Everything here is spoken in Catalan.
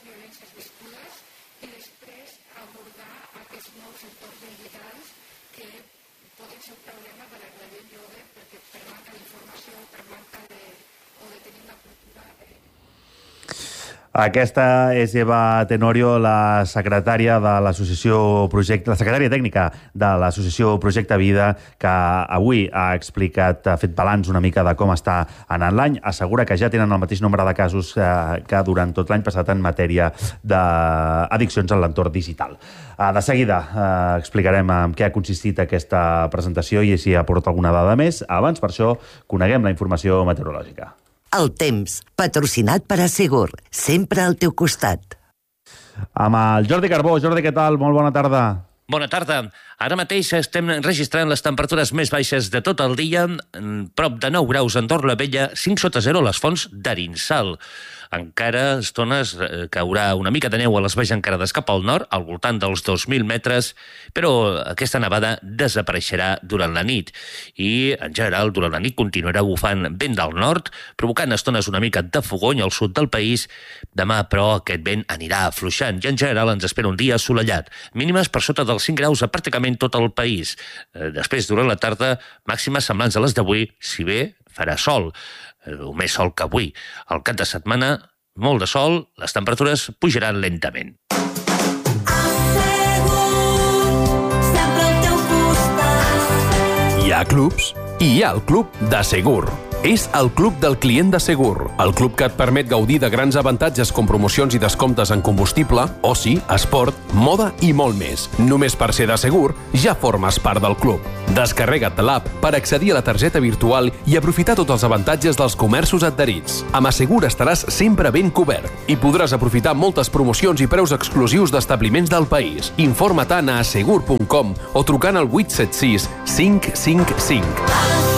violències viscudes i després abordar aquests nous entorns digitals que poden ser un problema per a la gent jove perquè per manca d'informació, per manca de tenir una cultura... Aquesta és Eva Tenorio, la secretària de l'associació Projecte, la secretària tècnica de l'associació Projecte Vida, que avui ha explicat, ha fet balanç una mica de com està anant l'any. Assegura que ja tenen el mateix nombre de casos que durant tot l'any passat en matèria d'addiccions en l'entorn digital. De seguida explicarem en què ha consistit aquesta presentació i si aporta alguna dada més. Abans, per això, coneguem la informació meteorològica. El temps, patrocinat per Assegur, sempre al teu costat. Amb el Jordi Carbó. Jordi, què tal? Molt bona tarda. Bona tarda. Ara mateix estem registrant les temperatures més baixes de tot el dia, prop de 9 graus a Torlavella, 5 sota 0 a les Fonts d'Arinsal. Encara estones caurà una mica de neu a les valls encarades cap al nord, al voltant dels 2.000 metres, però aquesta nevada desapareixerà durant la nit. I, en general, durant la nit continuarà bufant vent del nord, provocant estones una mica de fogony al sud del país. Demà, però, aquest vent anirà afluixant i, en general, ens espera un dia assolellat. Mínimes per sota dels 5 graus a pràcticament tot el país. Després, durant la tarda, màximes semblants a les d'avui, si bé farà sol. O més sol que avui. Al cap de setmana, molt de sol, les temperatures pujaran lentament. Hi ha clubs i hi ha el Club d'Assegur. És el Club del Client d'Assegur, el club que et permet gaudir de grans avantatges com promocions i descomptes en combustible, oci, esport, moda i molt més. Només per ser d'Assegur ja formes part del club. Descarrega't l'app per accedir a la targeta virtual i aprofitar tots els avantatges dels comerços adherits. Amb Assegur estaràs sempre ben cobert i podràs aprofitar moltes promocions i preus exclusius d'establiments del país. Informa-te'n a assegur.com o trucant al 876 555.